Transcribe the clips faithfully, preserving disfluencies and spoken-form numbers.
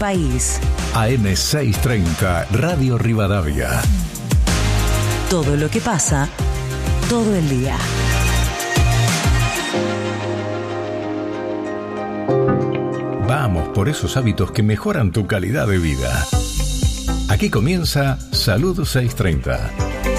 País. A M seiscientos treinta, Radio Rivadavia. Todo lo que pasa, todo el día. Vamos por esos hábitos que mejoran tu calidad de vida. Aquí comienza Salud seiscientos treinta.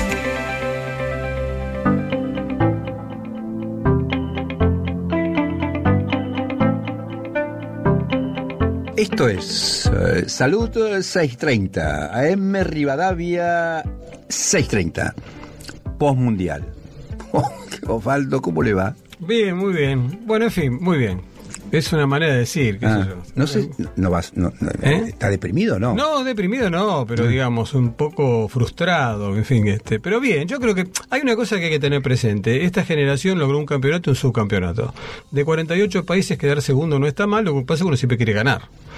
Esto es uh, Salud seiscientos treinta, A M Rivadavia seiscientos treinta, postmundial. Oh, Osvaldo, ¿cómo le va? Bien, muy bien. Bueno, en fin, muy bien. Es una manera de decir, qué ah, sé yo. No sé, no, no vas, no, no, ¿Eh? ¿está deprimido o no? No, deprimido no, pero digamos, un poco frustrado, en fin, este. Pero bien, yo creo que hay una cosa que hay que tener presente. Esta generación logró un campeonato y un subcampeonato. De cuarenta y ocho países, quedar segundo no está mal, lo que pasa es que uno siempre quiere ganar.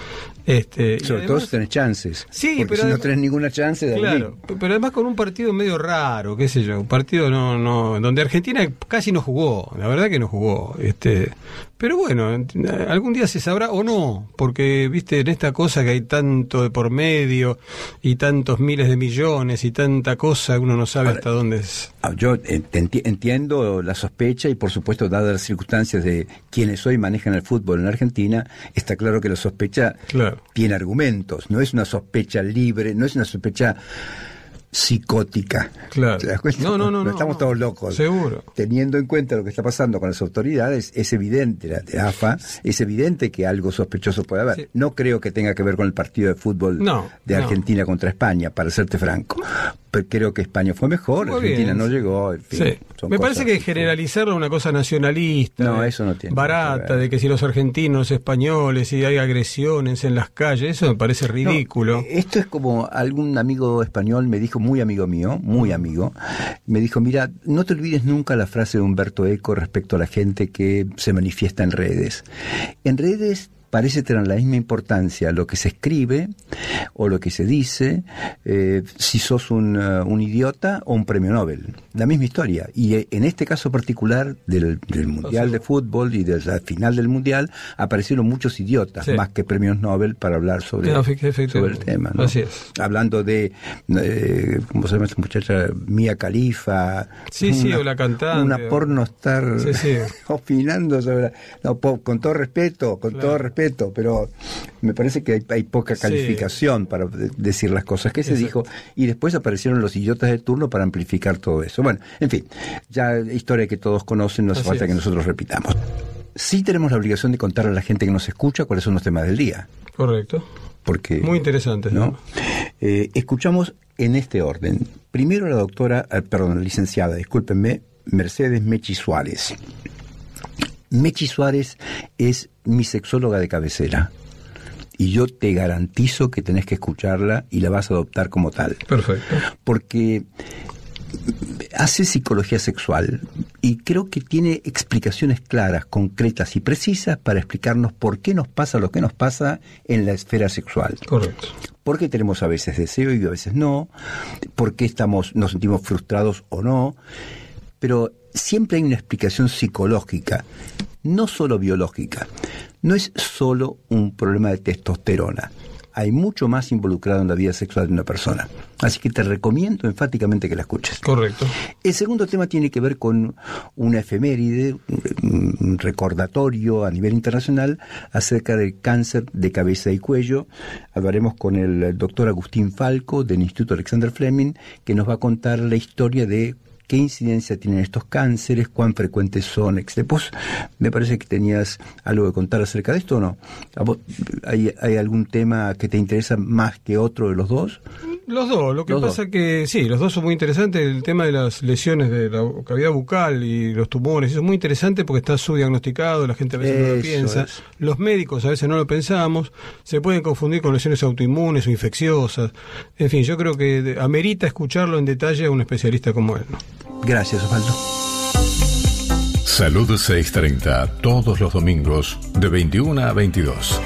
Este, Sobre además, todo si tenés chances. Sí, porque pero si además, no tenés ninguna chance de claro, abrir. pero además con un partido medio raro, qué sé yo, un partido no, no, donde Argentina casi no jugó, la verdad que no jugó, este, pero bueno, algún día se sabrá o no, porque viste en esta cosa que hay tanto de por medio y tantos miles de millones y tanta cosa, uno no sabe Ahora, hasta dónde es. Yo enti- entiendo la sospecha y por supuesto dadas las circunstancias de quienes hoy manejan el fútbol en Argentina, está claro que la sospecha claro. tiene argumentos, no es una sospecha libre, no es una sospecha psicótica. Claro. ¿Te das cuenta? No, no, no, no, no estamos no, todos locos. Seguro. Teniendo en cuenta lo que está pasando con las autoridades, es evidente, la de A F A, es evidente que algo sospechoso puede haber. Sí. No creo que tenga que ver con el partido de fútbol no, de Argentina no. contra España, para serte franco. Pero creo que España fue mejor, Muy Argentina bien. no llegó. En fin, sí. Me parece que generalizarlo es una cosa nacionalista, no, eso no tiene barata, de que si los argentinos, españoles, si hay agresiones en las calles, eso me parece ridículo. No, esto es como algún amigo español me dijo, muy amigo mío, muy amigo, me dijo, mira, no te olvides nunca la frase de Humberto Eco respecto a la gente que se manifiesta en redes. En redes parece tener la misma importancia lo que se escribe o lo que se dice, eh, si sos un, uh, un idiota o un premio Nobel. La misma historia. Y eh, en este caso particular del, del Mundial de Fútbol y de la final del Mundial, aparecieron muchos idiotas, sí. más que premios Nobel para hablar sobre, no, sobre el tema. ¿no? Así es. Hablando de, eh, ¿cómo se llama esta muchacha? Mia Khalifa. Sí, una, sí, o la cantante. Una pornostar sí, sí. opinando sobre... No, po, con todo respeto, con claro. todo respeto. Pero me parece que hay, hay poca calificación sí. para de, decir las cosas que se Exacto. dijo, y después aparecieron los idiotas de turno para amplificar todo eso. Bueno, en fin, ya historia que todos conocen, no hace falta es. que nosotros repitamos. Sí tenemos la obligación de contarle a la gente que nos escucha cuáles son los temas del día. Correcto. Porque, muy interesante, ¿no? ¿no? Eh, escuchamos en este orden. Primero la doctora, eh, perdón, la licenciada, discúlpenme, Mercedes Mechi Suárez. Mechi Suárez es mi sexóloga de cabecera y yo te garantizo que tenés que escucharla y la vas a adoptar como tal. Perfecto. Porque hace psicología sexual y creo que tiene explicaciones claras, concretas y precisas para explicarnos por qué nos pasa lo que nos pasa en la esfera sexual. Correcto. ¿Por qué tenemos a veces deseo y a veces no? ¿Por qué estamos, nos sentimos frustrados o no? Pero siempre hay una explicación psicológica, no solo biológica. No es solo un problema de testosterona. Hay mucho más involucrado en la vida sexual de una persona. Así que te recomiendo enfáticamente que la escuches. Correcto. El segundo tema tiene que ver con una efeméride, un recordatorio a nivel internacional acerca del cáncer de cabeza y cuello. Hablaremos con el doctor Agustín Falco del Instituto Alexander Fleming, que nos va a contar la historia de qué incidencia tienen estos cánceres, cuán frecuentes son, etcétera. Vos me parece que tenías algo que contar acerca de esto, ¿o no? ¿Hay, ¿Hay algún tema que te interesa más que otro de los dos? Los dos, lo que los pasa dos. que sí, los dos son muy interesantes. El tema de las lesiones de la cavidad bucal y los tumores, eso es muy interesante porque está subdiagnosticado, la gente a veces eso no lo piensa. Es. Los médicos a veces no lo pensamos, se pueden confundir con lesiones autoinmunes o infecciosas. En fin, yo creo que amerita escucharlo en detalle a un especialista como él, ¿no? Gracias, Osvaldo. Salud seiscientos treinta, todos los domingos, de veintiuna a veintidós.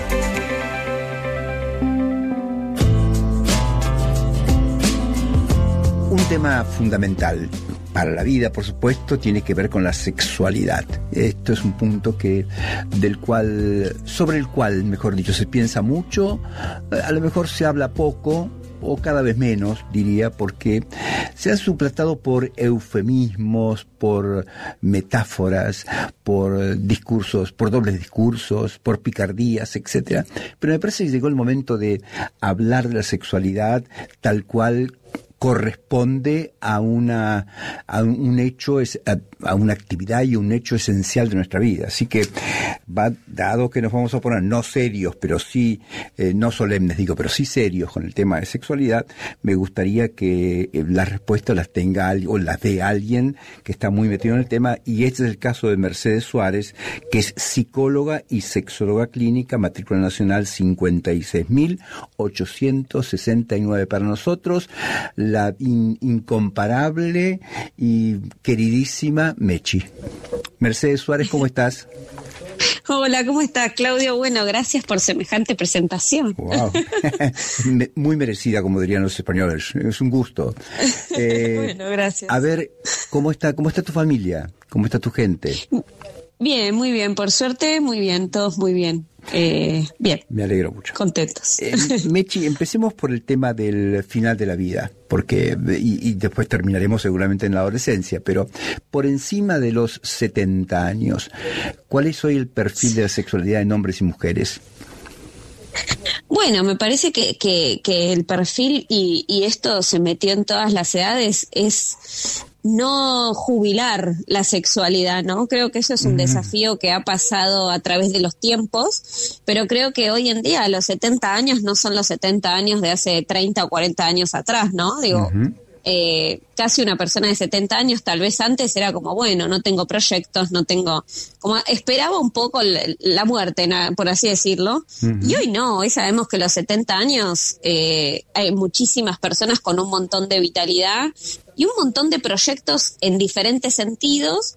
Un tema fundamental para la vida, por supuesto, tiene que ver con la sexualidad. Esto es un punto que del cual, sobre el cual, mejor dicho, se piensa mucho, a lo mejor se habla poco, o cada vez menos, diría, porque se ha suplantado por eufemismos, por metáforas, por discursos, por dobles discursos, por picardías, etcétera. Pero me parece que llegó el momento de hablar de la sexualidad tal cual corresponde a una a un hecho, a, a una actividad y un hecho esencial de nuestra vida. Así que, va, dado que nos vamos a poner no serios, pero sí, eh, no solemnes, digo, pero sí serios con el tema de sexualidad, me gustaría que eh, las respuestas las tenga o las dé alguien que está muy metido en el tema, y este es el caso de Mercedes Suárez, que es psicóloga y sexóloga clínica, matrícula nacional cincuenta y seis mil ochocientos sesenta y nueve para nosotros, la in, incomparable y queridísima Mechi. Mercedes Suárez, ¿cómo estás? Hola, ¿cómo estás, Claudio? Bueno, gracias por semejante presentación. Wow. Muy merecida, como dirían los españoles. Es un gusto. Eh, bueno, gracias. A ver, ¿cómo está, cómo está tu familia? ¿Cómo está tu gente? Bien, muy bien. Por suerte, muy bien. Todos muy bien. Eh, bien. Me alegro mucho. Contentos. Eh, Mechi, empecemos por el tema del final de la vida, porque y, y después terminaremos seguramente en la adolescencia, pero por encima de los setenta años, ¿cuál es hoy el perfil de la sexualidad en hombres y mujeres? Bueno, me parece que, que, que el perfil, y, y esto se metió en todas las edades, es no jubilar la sexualidad, ¿no? Creo que eso es un mm. desafío que ha pasado a través de los tiempos, pero creo que hoy en día los setenta años no son los setenta años de hace treinta o cuarenta años atrás, ¿no? Digo, uh-huh. eh, casi una persona de setenta años, tal vez antes era como, bueno, no tengo proyectos, no tengo, como esperaba un poco la, la muerte, por así decirlo, uh-huh. y hoy no, hoy sabemos que los setenta años eh, hay muchísimas personas con un montón de vitalidad y un montón de proyectos en diferentes sentidos,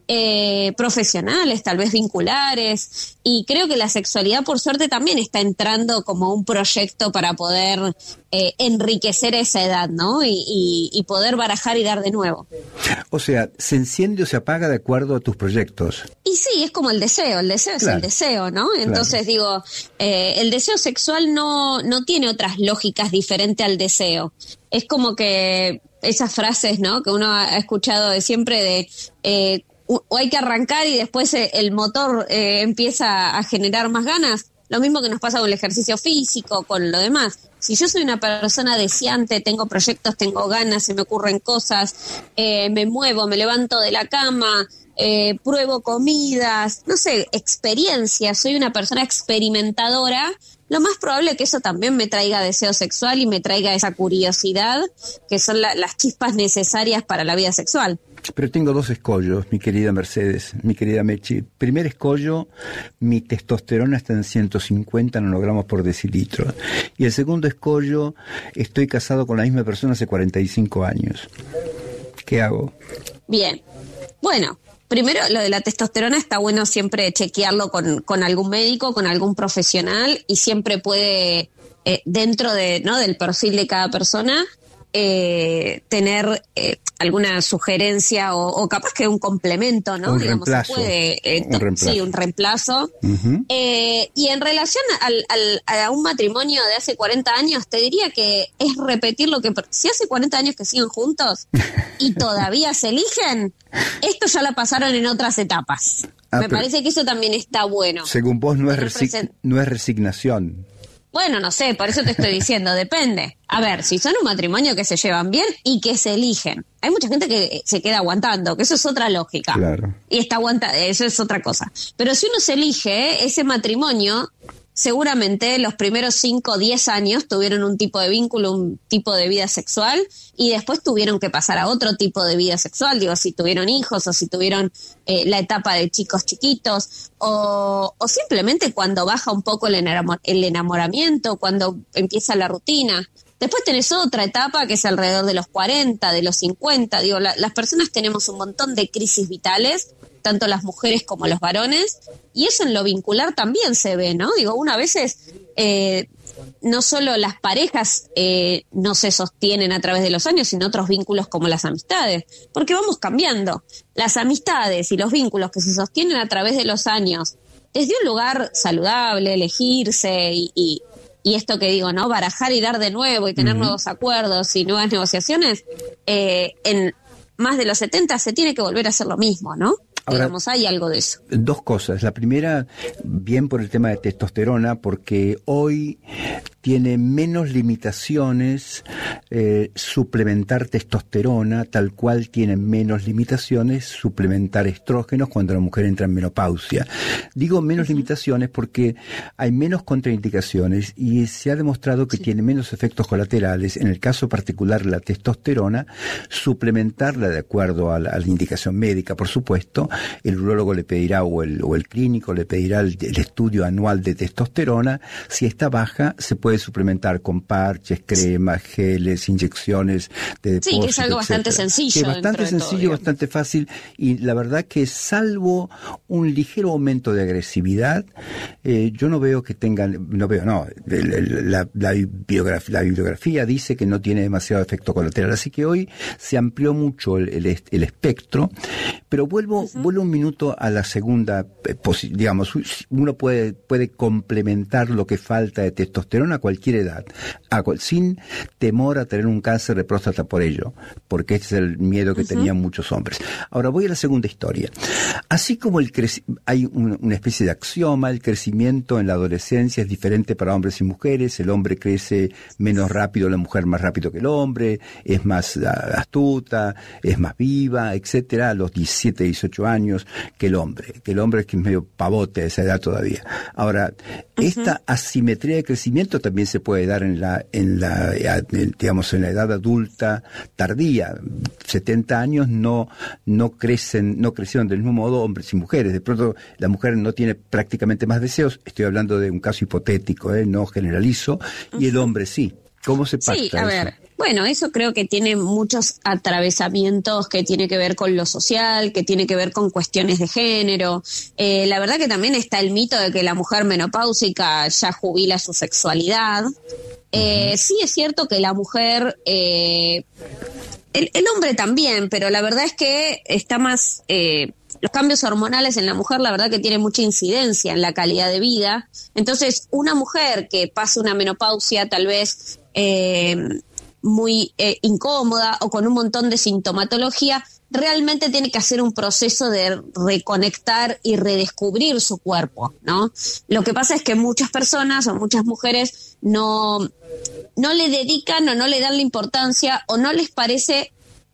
eh, profesionales, tal vez vinculares, y creo que la sexualidad, por suerte, también está entrando como un proyecto para poder eh, enriquecer esa edad, ¿no? Y, y, y poder barajar y dar de nuevo. O sea, ¿se enciende o se apaga de acuerdo a tus proyectos? Y sí, es como el deseo, el deseo claro. es el deseo, ¿no? Entonces claro. digo, eh, el deseo sexual no, no tiene otras lógicas diferentes al deseo. Es como que esas frases, ¿no? Que uno ha escuchado de siempre de eh, o hay que arrancar y después el motor eh, empieza a generar más ganas. Lo mismo que nos pasa con el ejercicio físico, con lo demás. Si yo soy una persona deseante, tengo proyectos, tengo ganas, se me ocurren cosas, eh, me muevo, me levanto de la cama, eh, pruebo comidas, no sé, experiencias, soy una persona experimentadora, lo más probable es que eso también me traiga deseo sexual y me traiga esa curiosidad, que son la, las chispas necesarias para la vida sexual. Pero tengo dos escollos, mi querida Mercedes, mi querida Mechi. Primer escollo, mi testosterona está en ciento cincuenta nanogramos por decilitro. Y el segundo escollo, estoy casado con la misma persona hace cuarenta y cinco años. ¿Qué hago? Bien. Bueno, primero lo de la testosterona está bueno siempre chequearlo con, con algún médico, con algún profesional, y siempre puede, eh, dentro de, ¿no? del perfil de cada persona, Eh, tener eh, alguna sugerencia o, o capaz que un complemento, ¿no? Un Digamos, reemplazo. Se puede, eh, un reemplazo. Sí, un reemplazo. Uh-huh. Eh, y en relación al, al, a un matrimonio de hace cuarenta años, te diría que es repetir lo que... Si hace cuarenta años que siguen juntos y todavía se eligen, esto ya la pasaron en otras etapas. Ah, Me parece que eso también está bueno. Según vos no es, resig- resig- no es resignación. Bueno, no sé, por eso te estoy diciendo, depende. A ver, si son un matrimonio que se llevan bien y que se eligen. Hay mucha gente que se queda aguantando, que eso es otra lógica. Claro. Y está aguantando, eso es otra cosa. Pero si uno se elige, ese matrimonio, seguramente los primeros cinco o diez años tuvieron un tipo de vínculo, un tipo de vida sexual, y después tuvieron que pasar a otro tipo de vida sexual. Digo, si tuvieron hijos o si tuvieron eh, la etapa de chicos chiquitos, o, o simplemente cuando baja un poco el, enamor- el enamoramiento, cuando empieza la rutina. Después tenés otra etapa que es alrededor de los cuarenta, de los cincuenta. Digo, la, las personas tenemos un montón de crisis vitales, tanto las mujeres como los varones, y eso en lo vincular también se ve, ¿no? Digo, una vez es, eh, no solo las parejas eh, no se sostienen a través de los años, sino otros vínculos como las amistades, porque vamos cambiando. Las amistades y los vínculos que se sostienen a través de los años, desde un lugar saludable, elegirse y, y, y esto que digo, ¿no? Barajar y dar de nuevo y tener uh-huh. nuevos acuerdos y nuevas negociaciones, eh, en más de los setenta se tiene que volver a hacer lo mismo, ¿no? Ahora, digamos, hay algo de eso. Dos cosas. La primera, bien por el tema de testosterona, porque hoy tiene menos limitaciones eh, suplementar testosterona, tal cual tiene menos limitaciones suplementar estrógenos cuando la mujer entra en menopausia. Digo menos uh-huh. limitaciones porque hay menos contraindicaciones y se ha demostrado que sí. tiene menos efectos colaterales. En el caso particular la testosterona, suplementarla de acuerdo a la, a la indicación médica, por supuesto. El urólogo le pedirá, o el, o el clínico le pedirá el, el estudio anual de testosterona. Si está baja, se puede suplementar con parches, cremas, geles, inyecciones de depósito, sí, que es algo etcétera. Bastante sencillo. Que es bastante sencillo, todo, bastante fácil, y la verdad que salvo un ligero aumento de agresividad, eh, yo no veo que tengan, no veo, no, la, la, bibliografía, la bibliografía dice que no tiene demasiado efecto colateral, así que hoy se amplió mucho el, el, el espectro, pero vuelvo, uh-huh. vuelvo un minuto a la segunda, eh, posi- digamos, uno puede, puede complementar lo que falta de testosterona a cualquier edad, a cual, sin temor a tener un cáncer de próstata por ello, porque ese es el miedo que uh-huh. tenían muchos hombres. Ahora voy a la segunda historia. Así como el creci- hay un, una especie de axioma, el crecimiento en la adolescencia es diferente para hombres y mujeres, el hombre crece menos rápido, la mujer más rápido que el hombre, es más astuta, es más viva, etcétera, a los diecisiete, dieciocho años que el hombre, que el hombre es que es medio pavote a esa edad todavía. Ahora, uh-huh. esta asimetría de crecimiento también se puede dar en la, en la, en, digamos, en la edad adulta tardía. setenta años no, no crecen, no crecieron del mismo modo hombres y mujeres. De pronto la mujer no tiene prácticamente más deseos. Estoy hablando de un caso hipotético, ¿eh? No generalizo. Uh-huh. Y el hombre sí. ¿Cómo se pacta sí, a eso? ver, bueno, eso creo que tiene muchos atravesamientos, que tiene que ver con lo social, que tiene que ver con cuestiones de género. Eh, la verdad que también está el mito de que la mujer menopáusica ya jubila su sexualidad. Eh, uh-huh. Sí es cierto que la mujer, eh, el, el hombre también, pero la verdad es que está más... Eh, los cambios hormonales en la mujer, la verdad que tiene mucha incidencia en la calidad de vida. Entonces, una mujer que pasa una menopausia tal vez eh, muy eh, incómoda o con un montón de sintomatología, realmente tiene que hacer un proceso de reconectar y redescubrir su cuerpo, ¿no? Lo que pasa es que muchas personas o muchas mujeres no, no le dedican o no le dan la importancia o no les parece...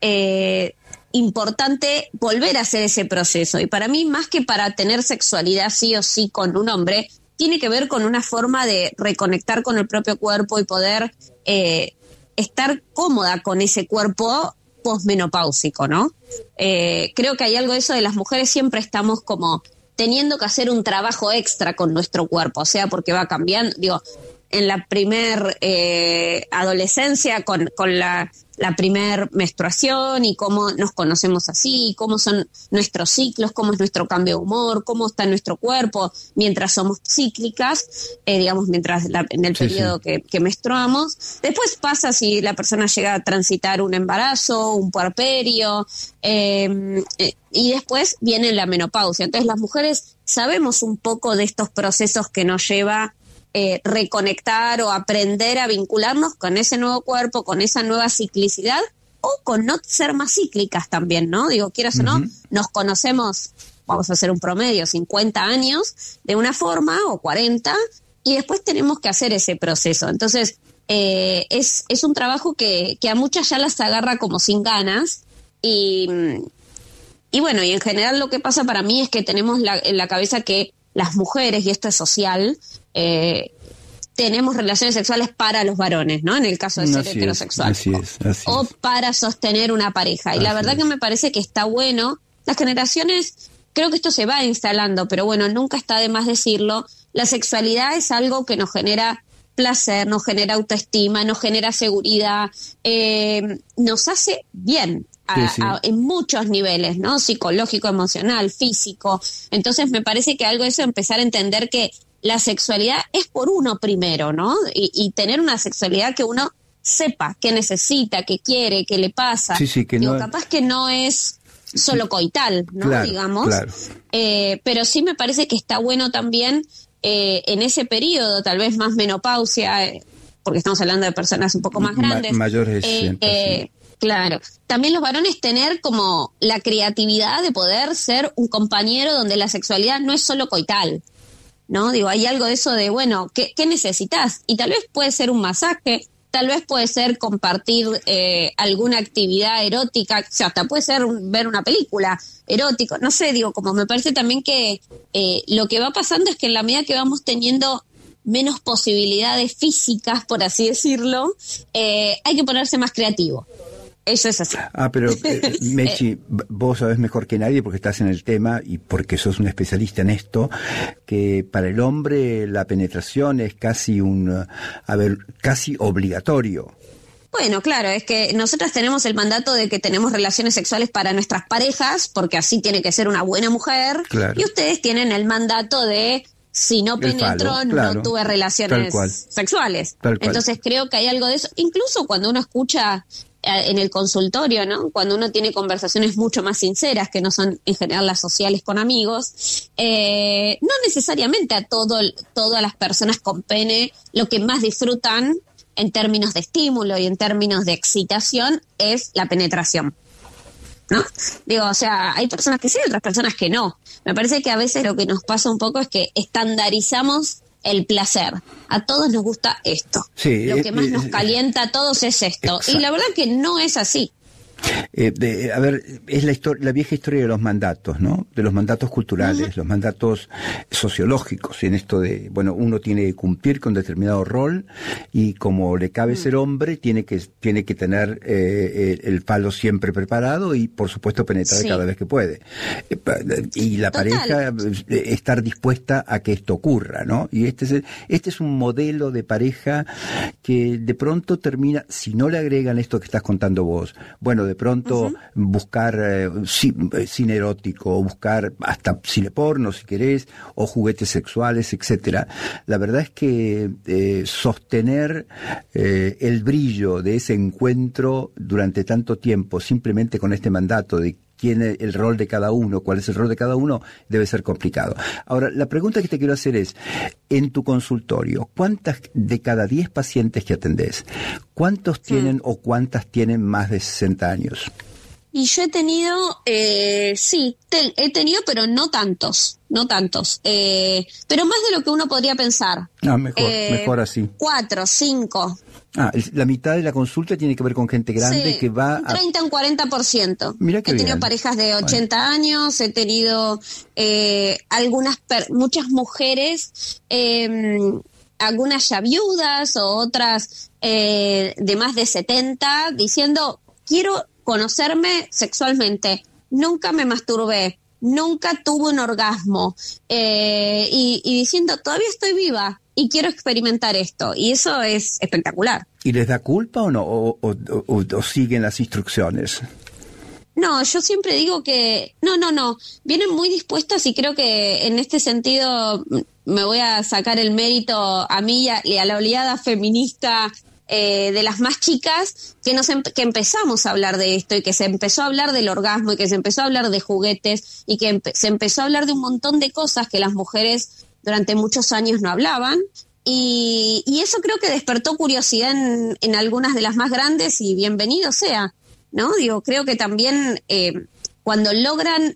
Eh, importante volver a hacer ese proceso. Y para mí, más que para tener sexualidad sí o sí con un hombre, tiene que ver con una forma de reconectar con el propio cuerpo y poder eh, estar cómoda con ese cuerpo posmenopáusico, ¿no? Eh, creo que hay algo de eso de las mujeres, siempre estamos como teniendo que hacer un trabajo extra con nuestro cuerpo, o sea, porque va cambiando, digo, en la primer eh, adolescencia, con, con la, la primer menstruación y cómo nos conocemos así, cómo son nuestros ciclos, cómo es nuestro cambio de humor, cómo está nuestro cuerpo mientras somos cíclicas, eh, digamos, mientras la, en el sí, periodo sí. Que, que menstruamos. Después pasa si la persona llega a transitar un embarazo, un puerperio, eh, eh, y después viene la menopausia. Entonces las mujeres sabemos un poco de estos procesos que nos lleva Eh, reconectar o aprender a vincularnos con ese nuevo cuerpo, con esa nueva ciclicidad, o con no ser más cíclicas también, ¿no? Digo, quieras o no, uh-huh. nos conocemos, vamos a hacer un promedio, cincuenta años de una forma, o cuarenta, y después tenemos que hacer ese proceso. Entonces, eh, es, es un trabajo que, que a muchas ya las agarra como sin ganas, y, y bueno, y en general lo que pasa para mí es que tenemos la, en la cabeza que las mujeres, y esto es social, eh, tenemos relaciones sexuales para los varones, ¿no? En el caso de ser así heterosexual. Es, así es, así o es. Para sostener una pareja. Y así la verdad es. que me parece que está bueno. Las generaciones, creo que esto se va instalando, pero bueno, nunca está de más decirlo. La sexualidad es algo que nos genera placer, nos genera autoestima, nos genera seguridad, eh, nos hace bien a, sí, sí. A, en muchos niveles, ¿no? Psicológico, emocional, físico. Entonces me parece que algo de eso, empezar a entender que la sexualidad es por uno primero, ¿no? Y, y tener una sexualidad que uno sepa qué necesita, qué quiere, qué le pasa. Sí, sí, que Digo, no... capaz que no es solo coital, ¿no? Claro, digamos. claro. Eh, pero sí me parece que está bueno también eh, en ese periodo, tal vez más menopausia, eh, porque estamos hablando de personas un poco más grandes. Ma- mayores de eh, sesenta, eh, sí. Claro. También los varones tener como la creatividad de poder ser un compañero donde la sexualidad no es solo coital, ¿no? Digo, hay algo de eso de, bueno, ¿qué, qué necesitas? Y tal vez puede ser un masaje, tal vez puede ser compartir eh, alguna actividad erótica, o sea, hasta puede ser un, ver una película erótica, no sé, digo, como me parece también que eh, lo que va pasando es que en la medida que vamos teniendo menos posibilidades físicas, por así decirlo, eh, hay que ponerse más creativo. Eso es así. Ah, pero eh, Mechi, vos sabés mejor que nadie porque estás en el tema y porque sos un especialista en esto, que para el hombre la penetración es casi un, a ver, casi obligatorio. Bueno, claro, es que nosotras tenemos el mandato de que tenemos relaciones sexuales para nuestras parejas, porque así tiene que ser una buena mujer, claro. Y ustedes tienen el mandato de si no penetro, falo, claro. no tuve relaciones sexuales. Entonces creo que hay algo de eso, incluso cuando uno escucha en el consultorio, ¿no? Cuando uno tiene conversaciones mucho más sinceras, que no son en general las sociales con amigos, eh, no necesariamente a todo, todas las personas con pene lo que más disfrutan en términos de estímulo y en términos de excitación es la penetración, ¿no? Digo, o sea, hay personas que sí y otras personas que no. Me parece que a veces lo que nos pasa un poco es que estandarizamos el placer. A todos nos gusta esto. Sí, lo que eh, más eh, nos calienta a todos es esto. Exacto. Y la verdad que no es así. Eh, de, a ver, es la, historia, la vieja historia de los mandatos, ¿no? De los mandatos culturales, uh-huh. Los mandatos sociológicos, en esto de, bueno, uno tiene que cumplir con determinado rol y como le cabe uh-huh. ser hombre, tiene que tiene que tener eh, el, el palo siempre preparado y, por supuesto, penetrar sí. cada vez que puede. Y la Total. pareja estar dispuesta a que esto ocurra, ¿no? Y este es, este es un modelo de pareja que de pronto termina, si no le agregan esto que estás contando vos, bueno, de pronto uh-huh. buscar eh, cine erótico, o buscar hasta cine porno si querés, o juguetes sexuales, etcétera. La verdad es que eh, sostener eh, el brillo de ese encuentro durante tanto tiempo, simplemente con este mandato de quién es el rol de cada uno, cuál es el rol de cada uno, debe ser complicado. Ahora, la pregunta que te quiero hacer es, en tu consultorio, ¿cuántas de cada diez pacientes que atendés, cuántos tienen hmm. o cuántas tienen más de sesenta años? Y yo he tenido, eh, sí, te, he tenido, pero no tantos, no tantos, eh, pero más de lo que uno podría pensar. Ah, mejor, eh, mejor así. Cuatro, cinco. Ah, la mitad de la consulta tiene que ver con gente grande sí, que va a... treinta, un cuarenta por ciento. Mira qué He bien. tenido parejas de ochenta bueno. años, he tenido eh, algunas, per... muchas mujeres, eh, algunas ya viudas o otras eh, de más de setenta, diciendo, quiero conocerme sexualmente, nunca me masturbé, nunca tuve un orgasmo, eh, y, y diciendo, todavía estoy viva y quiero experimentar esto, y eso es espectacular. ¿Y les da culpa o no? ¿O, o, o, o siguen las instrucciones? No, yo siempre digo que, no, no, no, vienen muy dispuestas y creo que en este sentido me voy a sacar el mérito a mí y a, y a la oleada feminista Eh, de las más chicas, que nos em- que empezamos a hablar de esto y que se empezó a hablar del orgasmo y que se empezó a hablar de juguetes y que empe- se empezó a hablar de un montón de cosas que las mujeres durante muchos años no hablaban y, y eso creo que despertó curiosidad en, en algunas de las más grandes y bienvenido sea, ¿no? Digo, creo que también eh, cuando logran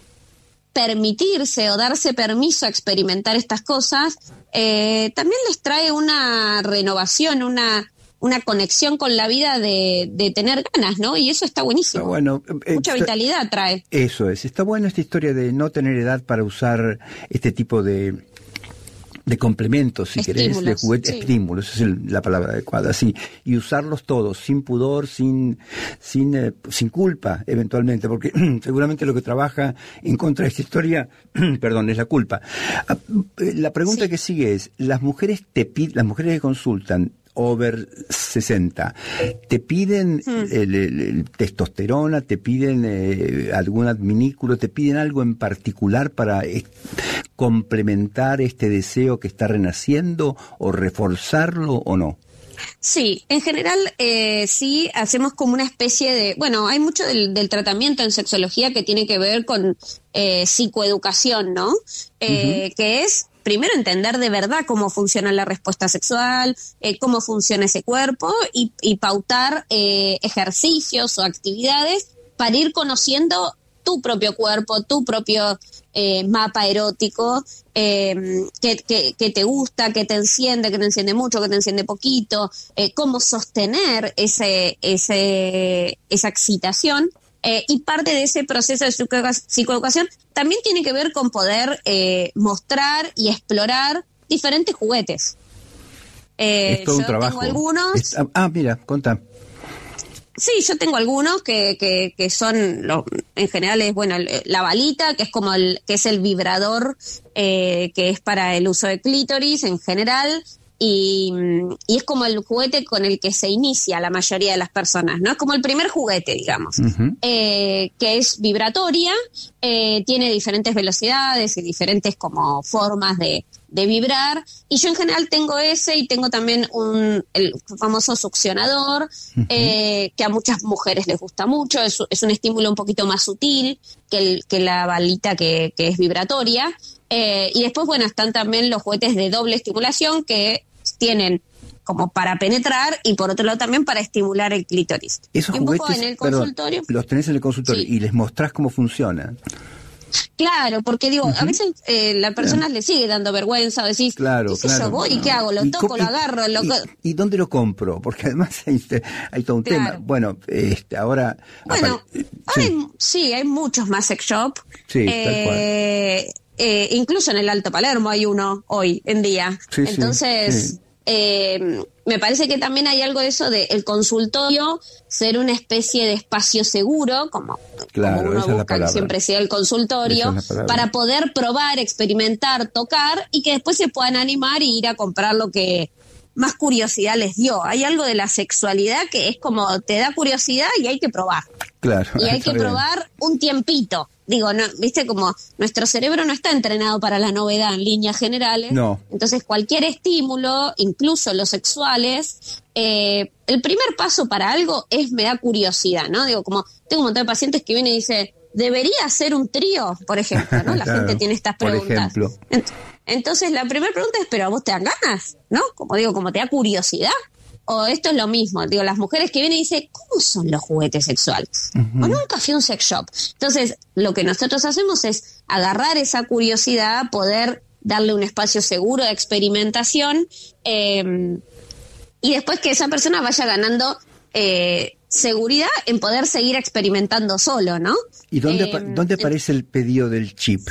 permitirse o darse permiso a experimentar estas cosas, eh, también les trae una renovación, una una conexión con la vida de, de tener ganas, ¿no? Y eso está buenísimo. Está bueno. Eh, Mucha está, vitalidad trae. Eso es. Está bueno esta historia de no tener edad para usar este tipo de de complementos, si estímulos, querés, de juguetes, sí. estímulos, esa es el, la palabra adecuada, sí, y usarlos todos, sin pudor, sin sin eh, sin culpa, eventualmente, porque seguramente lo que trabaja en contra de esta historia, perdón, es la culpa. La pregunta sí. que sigue es, las mujeres te piden, las mujeres que consultan, over sesenta, ¿te piden mm. el, el, el testosterona, te piden eh, algún adminículo, te piden algo en particular para eh, complementar este deseo que está renaciendo o reforzarlo o no? Sí, en general eh, sí hacemos como una especie de, bueno, hay mucho del, del tratamiento en sexología que tiene que ver con eh, psicoeducación, ¿no? Eh, uh-huh. Que es primero entender de verdad cómo funciona la respuesta sexual, eh, cómo funciona ese cuerpo y, y pautar eh, ejercicios o actividades para ir conociendo tu propio cuerpo, tu propio eh, mapa erótico, eh, que, que, que te gusta, que te enciende, que te enciende mucho, que te enciende poquito, eh, cómo sostener ese, ese, esa excitación. Eh, y parte de ese proceso de psicoeducación también tiene que ver con poder eh, mostrar y explorar diferentes juguetes. Eh, es todo un yo trabajo. Tengo algunos... Es, ah, mira, contá. Sí, yo tengo algunos que, que, que son, lo, en general es, bueno, la balita, que es como el, que es el vibrador, eh, que es para el uso de clítoris en general, y, y es como el juguete con el que se inicia la mayoría de las personas, ¿no? Es como el primer juguete, digamos, uh-huh. eh, que es vibratoria, eh, tiene diferentes velocidades y diferentes como formas de, de vibrar, y yo en general tengo ese y tengo también un el famoso succionador, uh-huh. eh, que a muchas mujeres les gusta mucho, es, es un estímulo un poquito más sutil que, el, que la balita que, que es vibratoria. Eh, y después, bueno, están también los juguetes de doble estimulación que tienen como para penetrar y por otro lado también para estimular el clítoris. Esos juguetes, en el consultorio, perdón, los tenés en el consultorio sí. y les mostrás cómo funcionan. Claro, porque digo, uh-huh. a veces eh, la persona claro. le sigue dando vergüenza, o decís, claro, ¿qué sé claro. yo voy y qué hago? ¿Lo toco, y, lo agarro? Lo... Y, ¿Y dónde lo compro? Porque además hay, hay todo un claro. tema. Bueno, este, ahora... Bueno, apare- sí. Hay, sí, hay muchos más sex shop. Sí, eh, tal cual. Eh, incluso en el Alto Palermo hay uno hoy en día. Sí, Entonces... Sí, sí. Eh, me parece que también hay algo de eso de el consultorio ser una especie de espacio seguro, como, claro, como uno busca que siempre sea el consultorio, es para poder probar, experimentar, tocar y que después se puedan animar y ir a comprar lo que más curiosidad les dio. Hay algo de la sexualidad que es como te da curiosidad y hay que probar. Claro. Y hay que bien. probar un tiempito. Digo, no, viste, como nuestro cerebro no está entrenado para la novedad en líneas generales. No. Entonces, cualquier estímulo, incluso los sexuales, eh, el primer paso para algo es me da curiosidad, ¿no? Digo, como tengo un montón de pacientes que vienen y dicen, ¿debería ser un trío? Por ejemplo, ¿no? La claro, gente tiene estas preguntas. Por ejemplo. Entonces, la primera pregunta es, ¿pero a vos te dan ganas? ¿No? Como digo, como te da curiosidad. O esto es lo mismo, digo, las mujeres que vienen y dicen, ¿cómo son los juguetes sexuales? Uh-huh. O nunca fui a un sex shop. Entonces, lo que nosotros hacemos es agarrar esa curiosidad, poder darle un espacio seguro de experimentación, eh, y después que esa persona vaya ganando eh, seguridad en poder seguir experimentando solo, ¿no? ¿Y dónde, eh, dónde aparece el pedido del chip?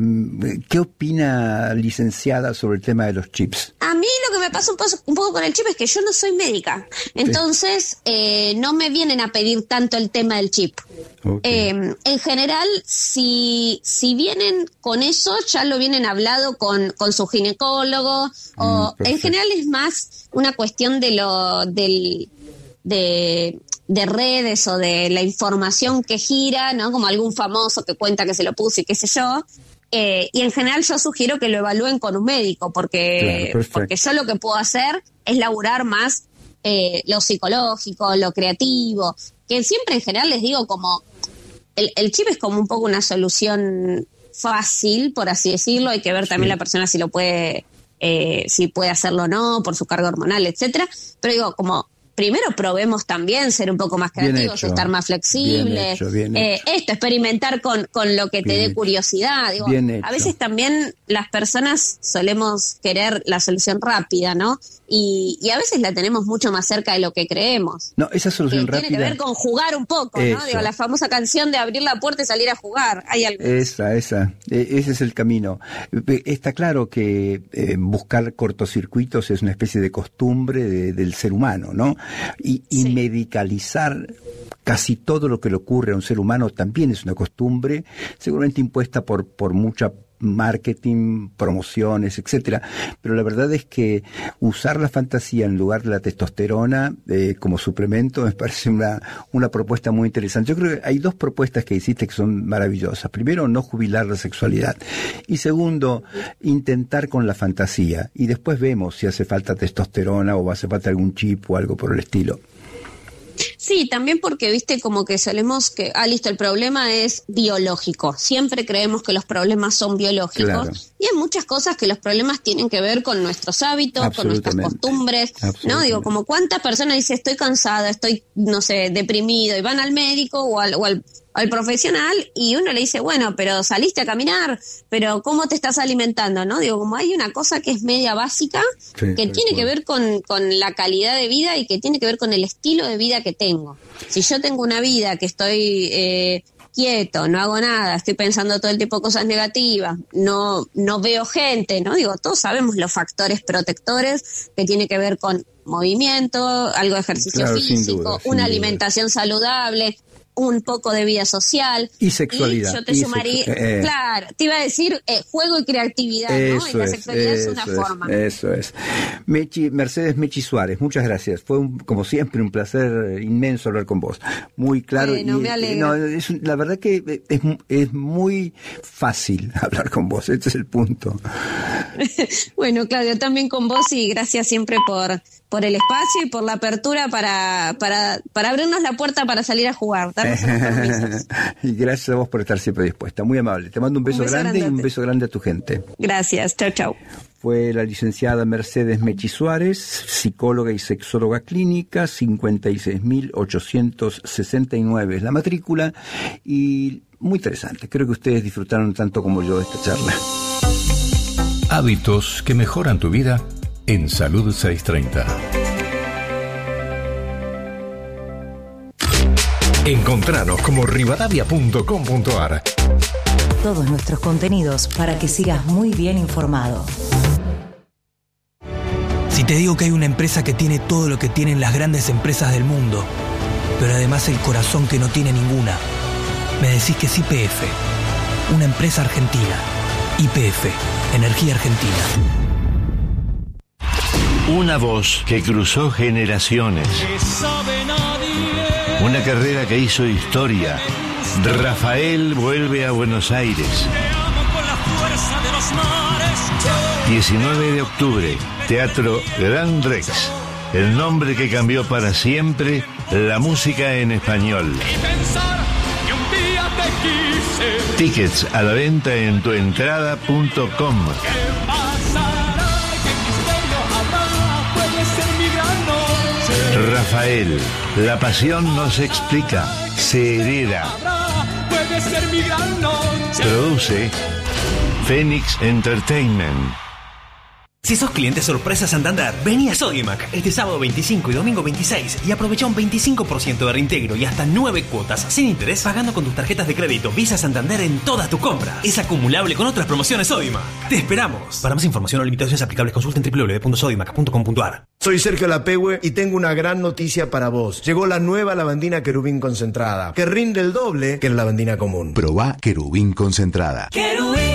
¿Qué opina, licenciada, sobre el tema de los chips? A mí lo que me pasa un poco, un poco con el chip es que yo no soy médica, entonces eh, no me vienen a pedir tanto el tema del chip. Okay. Eh, en general, si si vienen con eso, ya lo vienen hablado con, con su ginecólogo, o mm, en general es más una cuestión de lo del de de redes o de la información que gira, ¿no? Como algún famoso que cuenta que se lo puso y qué sé yo. Eh, y en general yo sugiero que lo evalúen con un médico, porque, claro, porque yo lo que puedo hacer es laburar más eh, lo psicológico, lo creativo, que siempre en general les digo como, el, el chip es como un poco una solución fácil, por así decirlo, hay que ver también sí. la persona si lo puede, eh, si puede hacerlo o no, por su carga hormonal, etcétera, pero digo como, primero probemos también ser un poco más creativos, estar más flexibles, bien hecho, bien eh, hecho. esto, experimentar con, con lo que te bien dé curiosidad. Digo, a veces también las personas solemos querer la solución rápida, ¿no? Y, y a veces la tenemos mucho más cerca de lo que creemos. No, esa solución que rápida tiene que ver con jugar un poco, eso. ¿no? Digo, la famosa canción de abrir la puerta y salir a jugar. Hay algo. Esa, esa, ese es el camino. Está claro que eh, buscar cortocircuitos es una especie de costumbre de, del ser humano, ¿no? Y, y sí. medicalizar casi todo lo que le ocurre a un ser humano también es una costumbre, seguramente impuesta por, por mucha marketing, promociones, etcétera. Pero la verdad es que usar la fantasía en lugar de la testosterona eh, como suplemento me parece una, una propuesta muy interesante. Yo creo que hay dos propuestas que hiciste que son maravillosas. Primero, no jubilar la sexualidad. Y segundo, intentar con la fantasía. Y después vemos si hace falta testosterona o hace falta algún chip o algo por el estilo. Sí, también porque, viste, como que solemos que, ah, listo, el problema es biológico. Siempre creemos que los problemas son biológicos. Claro. Y hay muchas cosas que los problemas tienen que ver con nuestros hábitos, con nuestras costumbres, ¿no? Digo, como cuántas personas dicen, estoy cansada, estoy, no sé, deprimido, y van al médico o al, o al al profesional y uno le dice, bueno, pero saliste a caminar, pero ¿cómo te estás alimentando? ¿No? Digo, como hay una cosa que es media básica, sí, que tiene bueno. que ver con, con la calidad de vida y que tiene que ver con el estilo de vida que tengo. Si yo tengo una vida que estoy eh, quieto, no hago nada, estoy pensando todo el tiempo cosas negativas, no, no veo gente, ¿no? Digo, todos sabemos los factores protectores que tiene que ver con movimiento, algo de ejercicio claro, físico, duda, una alimentación duda. saludable, un poco de vida social y sexualidad. Y yo te y sumaría, eh, claro, te iba a decir eh, juego y creatividad, ¿no? Y la sexualidad es, es una es, forma. Eso es. Mechi, Mercedes Mechi Suárez, muchas gracias. Fue un, como siempre un placer inmenso hablar con vos. Muy claro. Bueno, y, me alegro. No, es, la verdad que es, es muy fácil hablar con vos. Este es el punto. Bueno, Claudio, también con vos y gracias siempre por por el espacio y por la apertura para para para abrirnos la puerta para salir a jugar. Y gracias a vos por estar siempre dispuesta, muy amable. Te mando un beso, un beso grande y un beso grande a tu gente. Gracias, chao, chao. Fue la licenciada Mercedes Mechi Suárez, psicóloga y sexóloga clínica, cincuenta y seis mil ochocientos sesenta y nueve es la matrícula, y muy interesante. Creo que ustedes disfrutaron tanto como yo de esta charla. Hábitos que mejoran tu vida en Salud seiscientos treinta. Encontranos como rivadavia punto com punto ar. Todos nuestros contenidos para que sigas muy bien informado. Si te digo que hay una empresa que tiene todo lo que tienen las grandes empresas del mundo, pero además el corazón que no tiene ninguna, me decís que es Y P F, una empresa argentina. Y P F, Energía Argentina. Una voz que cruzó generaciones. Una carrera que hizo historia. Rafael vuelve a Buenos Aires. diecinueve de octubre, Teatro Gran Rex. El nombre que cambió para siempre la música en español. Tickets a la venta en tuentrada punto com. Rafael, la pasión no se explica, se hereda. Produce Phoenix Entertainment. Si sos cliente sorpresa Santander, vení a Sodimac este sábado veinticinco y domingo veintiséis y aprovecha un veinticinco por ciento de reintegro y hasta nueve cuotas sin interés pagando con tus tarjetas de crédito Visa Santander en todas tus compras. Es acumulable con otras promociones Sodimac. ¡Te esperamos! Para más información o limitaciones aplicables consulta en doble u doble u doble u punto sodimac punto com punto ar. Soy Sergio Lapehue y tengo una gran noticia para vos. Llegó la nueva lavandina Querubín concentrada, que rinde el doble que la lavandina común. Probá Querubín concentrada. Querubín.